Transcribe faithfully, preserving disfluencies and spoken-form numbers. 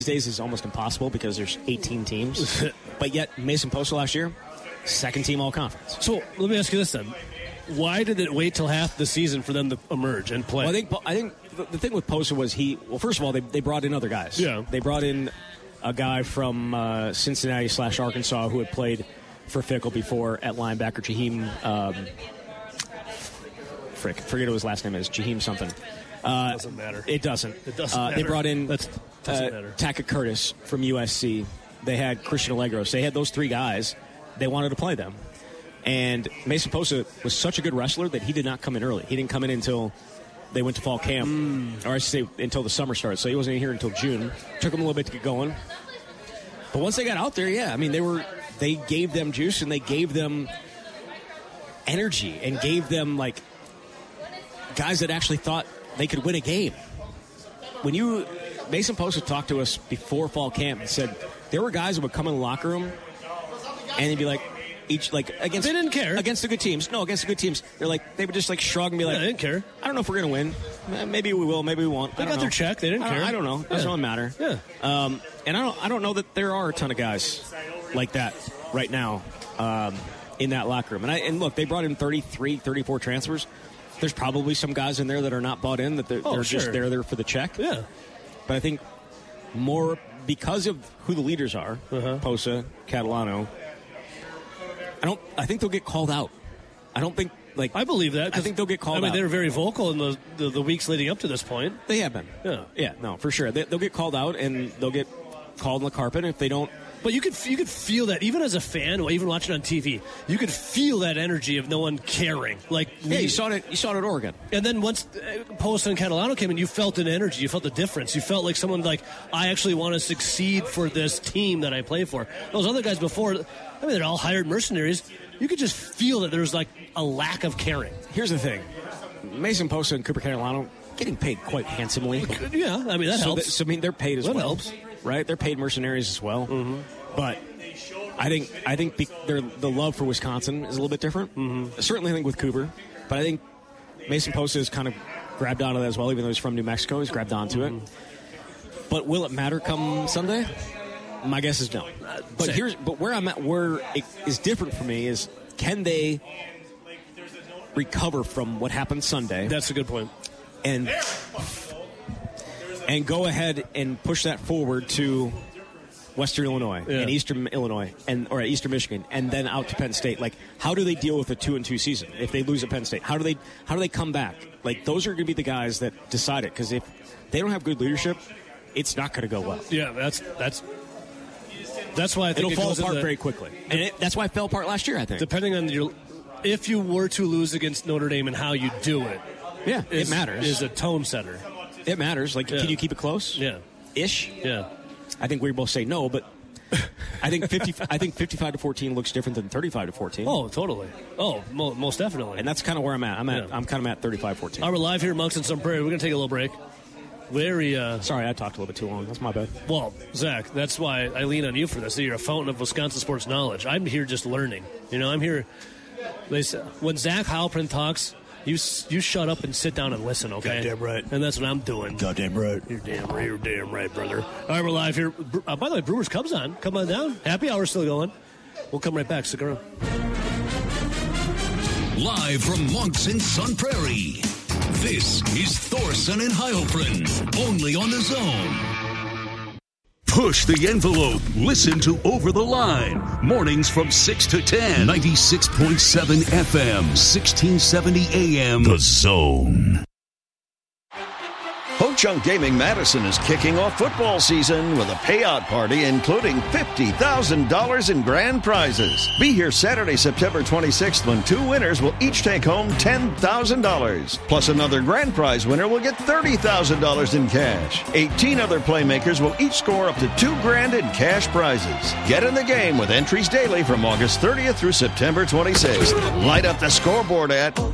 days is almost impossible because there's eighteen teams. But yet, Mason Posa last year, second team all-conference. So let me ask you this then. Why did it wait till half the season for them to emerge and play? Well, I think I think the, the thing with Posa was he, well, first of all, they, they brought in other guys. Yeah. They brought in a guy from uh, Cincinnati slash Arkansas who had played for Fickle before at linebacker, Jaheim, um, frick, forget what his last name is, Jaheim something. Uh, doesn't matter. It doesn't. It doesn't uh, matter. They brought in That's, doesn't uh, matter. Tackett Curtis from U S C. They had Christian Allegros. They had those three guys. They wanted to play them. And Mason Posa was such a good wrestler that he did not come in early. He didn't come in until they went to fall camp, mm. or I should say until the summer started. So he wasn't here until June. Took him a little bit to get going. But once they got out there, yeah, I mean, they were they gave them juice and they gave them energy and gave them, like, guys that actually thought they could win a game. When you, Mason Posa talked to us before fall camp and said there were guys that would come in the locker room and they'd be like, each, like, against, they didn't care. Against the good teams. No, against the good teams. They're like, they would just, like, shrug and be like, yeah, they didn't care. I don't know if we're going to win. Maybe we will, maybe we won't. They I don't got know. their check. They didn't I care. I don't know. It doesn't yeah. really matter. Yeah. Um, and I don't, I don't know that there are a ton of guys like that right now um, in that locker room. And, I, and look, they brought in thirty-three, thirty-four transfers. There's probably some guys in there that are not bought in, that they're, oh, they're sure. just there, there for the check. Yeah. But I think more because of who the leaders are, uh-huh. Posa, Catalano, I don't. I think they'll get called out. I don't think, like... I believe that. I think they'll get called out. I mean, out. they were very vocal in the, the, the weeks leading up to this point. They have been. Yeah. Yeah, no, for sure. They, they'll get called out, and they'll get called on the carpet if they don't... But you could you could feel that, even as a fan, or even watching on T V, you could feel that energy of no one caring. Like, yeah, you saw it. You saw it at Oregon. And then once Posa and Catalano came in, you felt an energy. You felt the difference. You felt like someone like, I actually want to succeed for this team that I play for. Those other guys before, I mean, they're all hired mercenaries. You could just feel that there's like a lack of caring. Here's the thing: Mason Posa and Cooper Catalano getting paid quite handsomely. Yeah, I mean that so helps. That, so I mean they're paid as that well. Helps. Right? They're paid mercenaries as well. Mm-hmm. But I think I think be, the love for Wisconsin is a little bit different. Mm-hmm. Certainly, I think with Cooper, but I think Mason Posa is kind of grabbed onto that as well. Even though he's from New Mexico, he's grabbed onto mm-hmm. it. But will it matter come Sunday? My guess is no. But Same. here's but where I'm at, where it is different for me is, can they recover from what happened Sunday? That's a good point. And and go ahead and push that forward to Western Illinois yeah. and Eastern Illinois and or Eastern Michigan, and then out to Penn State. Like, how do they deal with a two and two season if they lose at Penn State? How do they how do they come back? Like, those are going to be the guys that decide it, because if they don't have good leadership, it's not going to go well. Yeah, that's that's that's why I think it'll it fall goes apart the, very quickly, and it, that's why it fell apart last year. I think, depending on your, if you were to lose against Notre Dame and how you do it, yeah, is, it matters. Is a tone setter. It matters. Like, yeah. can you keep it close? Yeah, ish. Yeah. I think we both say no, but I think fifty. I think fifty-five to fourteen looks different than thirty-five to fourteen. Oh, totally. Oh, mo- most definitely. And that's kind of where I'm at. I'm at. Yeah. I'm kind of at thirty-five fourteen. All right, we're live here at Monks and Sun Prairie. We're going to take a little break. Very. Uh, Sorry, I talked a little bit too long. That's my bad. Well, Zach, that's why I lean on you for this. You're a fountain of Wisconsin sports knowledge. I'm here just learning. You know, I'm here. They say, when Zach Heilprin talks, you you shut up and sit down and listen, okay? Goddamn right. And that's what I'm doing. Goddamn right. You're damn right. You're damn right, brother. All right, we're live here. Uh, by the way, Brewers Cubs on. Come on down. Happy hour's still going. We'll come right back. Stick around. Live from Monks in Sun Prairie, this is Thorson and Heilprin, only on The Zone. Push the envelope. Listen to Over the Line. Mornings from six to ten. ninety-six point seven F M, sixteen seventy A M. The Zone. Ho Chunk Gaming Madison is kicking off football season with a payout party including fifty thousand dollars in grand prizes. Be here Saturday, September twenty-sixth, when two winners will each take home ten thousand dollars. Plus another grand prize winner will get thirty thousand dollars in cash. eighteen other playmakers will each score up to two grand in cash prizes. Get in the game with entries daily from August thirtieth through September twenty-sixth. Light up the scoreboard at